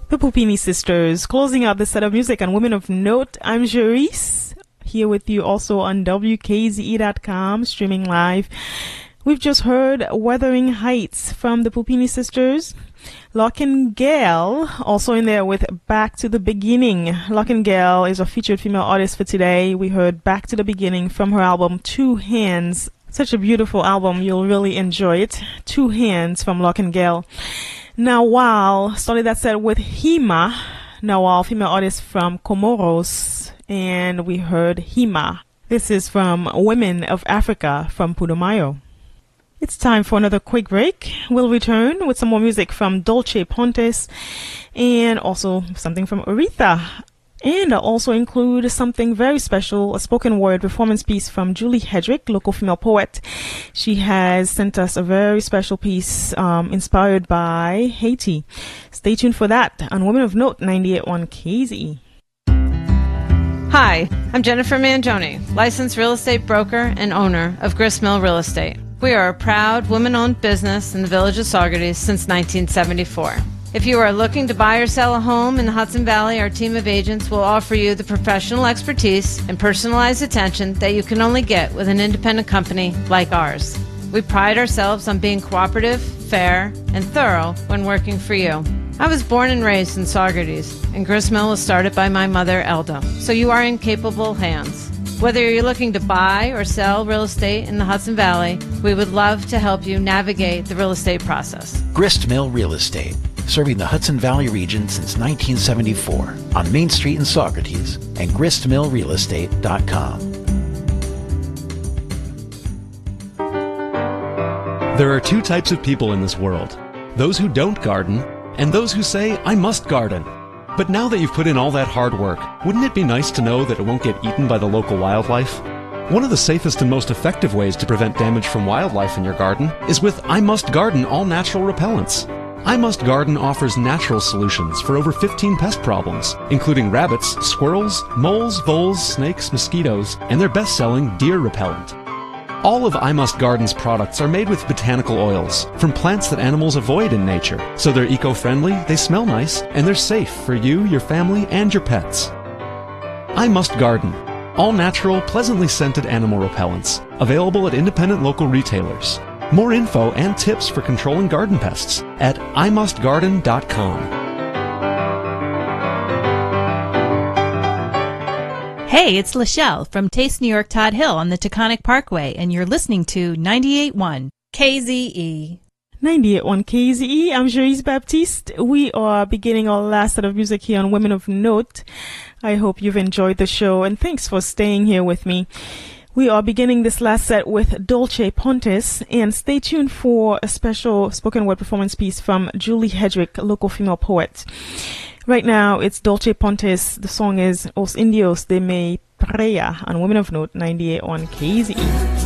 The Pupini Sisters, closing out this set of music on Women of Note. I'm Jerice, here with you also on WKZE.com, streaming live. We've just heard Wuthering Heights from the Pupini Sisters. Larkin Gale, also in there with Back to the Beginning. Larkin Gale is a featured female artist for today. We heard Back to the Beginning from her album Two Hands. Such a beautiful album. You'll really enjoy it. Two Hands from Larkin Gale. Nawal started that set with Hima. Nawal, female artist from Comoros. And we heard Hima. This is from Women of Africa from Putumayo. It's time for another quick break. We'll return with some more music from Dolce Pontes and also something from Aretha. And I'll also include something very special, a spoken word performance piece from Julie Hedrick, local female poet. She has sent us a very special piece inspired by Haiti. Stay tuned for that on Women of Note 98.1 KZE. Hi, I'm Jennifer Mangione, licensed real estate broker and owner of Gristmill Real Estate. We are a proud woman-owned business in the village of Saugerties since 1974. If you are looking to buy or sell a home in the Hudson Valley, our team of agents will offer you the professional expertise and personalized attention that you can only get with an independent company like ours. We pride ourselves on being cooperative, fair, and thorough when working for you. I was born and raised in Saugerties, and Gristmill was started by my mother, Elda, so you are in capable hands. Whether you're looking to buy or sell real estate in the Hudson Valley, we would love to help you navigate the real estate process. Gristmill Real Estate, serving the Hudson Valley region since 1974 on Main Street in Saugerties and gristmillrealestate.com. There are two types of people in this world. Those who don't garden and those who say, I must garden. But now that you've put in all that hard work, wouldn't it be nice to know that it won't get eaten by the local wildlife? One of the safest and most effective ways to prevent damage from wildlife in your garden is with I Must Garden all-natural repellents. I Must Garden offers natural solutions for over 15 pest problems, including rabbits, squirrels, moles, voles, snakes, mosquitoes, and their best-selling deer repellent. All of I Must Garden's products are made with botanical oils from plants that animals avoid in nature, so they're eco-friendly, they smell nice, and they're safe for you, your family, and your pets. I Must Garden, all-natural, pleasantly scented animal repellents, available at independent local retailers. More info and tips for controlling garden pests at imustgarden.com. Hey, it's Lachelle from Taste New York Todd Hill on the Taconic Parkway, and you're listening to 98.1 KZE. 98.1 KZE. I'm Jerice Baptiste. We are beginning our last set of music here on Women of Note. I hope you've enjoyed the show, and thanks for staying here with me. We are beginning this last set with Dolce Pontes, and stay tuned for a special spoken word performance piece from Julie Hedrick, local female poet. Right now, it's Dolce Pontes. The song is Os Indios de Mi Praia on Women of Note 98.1 KZE.